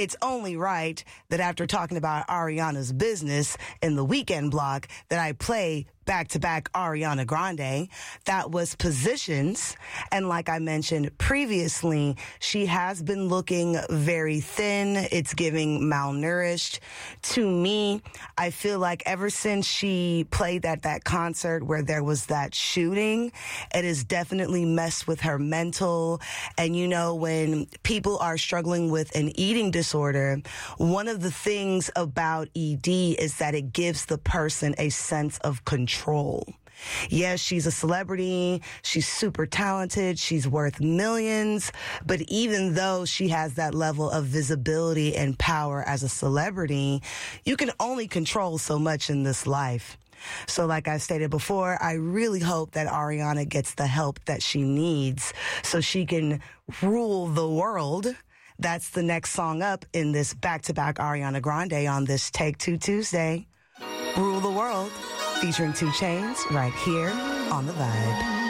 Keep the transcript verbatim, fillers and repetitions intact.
it's only right that after talking about Ariana's business in the weekend block that I play back-to-back Ariana Grande. That was Positions. And like I mentioned previously, she has been looking very thin. It's giving malnourished. To me, I feel like ever since she played at that concert where there was that shooting, it has definitely messed with her mental. And you know, when people are struggling with an eating disorder, one of the things about E D is that it gives the person a sense of control. Control. Yes, she's a celebrity. She's super talented. She's worth millions. But even though she has that level of visibility and power as a celebrity, you can only control so much in this life. So like I stated before, I really hope that Ariana gets the help that she needs so she can rule the world. That's the next song up in this back-to-back Ariana Grande on this Take Two Tuesday. Rule the World. Featuring two Chainz right here on The Vibe.